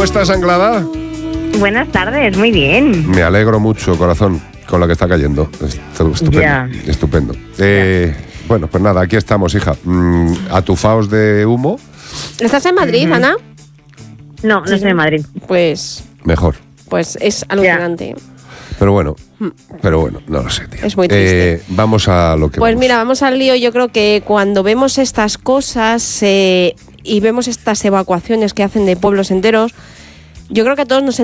estás, Anglada? Buenas tardes, muy bien. Me alegro mucho, corazón, con lo que está cayendo. Estupendo, Ya. estupendo. Bueno, pues nada, aquí estamos, hija. Atufaos de humo. ¿Estás en Madrid, Ana? No, no estoy en Madrid. Pues Mejor. es alucinante. Pero bueno, no lo sé, tío. Es muy triste. Vamos a lo que Pues vamos. mira, vamos al lío. Yo creo que cuando vemos estas cosas y vemos estas evacuaciones que hacen de pueblos enteros, yo creo que a todos nos